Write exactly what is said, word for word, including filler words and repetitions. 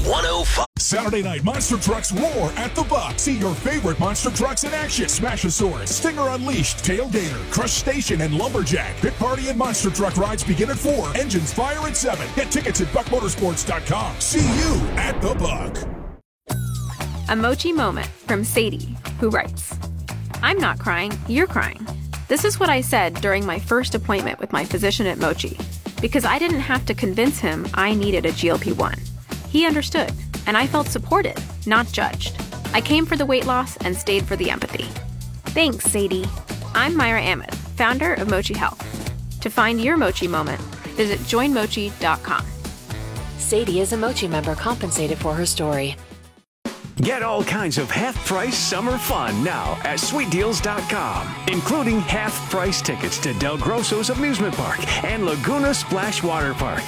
one oh five. Saturday night monster trucks roar at the Buck. See your favorite monster trucks in action. Smashosaurus, Stinger Unleashed, Tailgater, Crush Station, and Lumberjack. Pit Party and monster truck rides begin at four. Engines fire at seven. Get tickets at buck motorsports dot com. See you at the Buck. A Mochi moment from Sadie, who writes, I'm not crying, you're crying. This is what I said during my first appointment with my physician at Mochi, because I didn't have to convince him I needed a G L P one. He understood, and I felt supported, not judged. I came for the weight loss and stayed for the empathy. Thanks, Sadie. I'm Myra Ahmed, founder of Mochi Health. To find your Mochi moment, visit join mochi dot com. Sadie is a Mochi member compensated for her story. Get all kinds of half-price summer fun now at sweet deals dot com, including half-price tickets to Del Grosso's Amusement Park and Laguna Splash Water Park.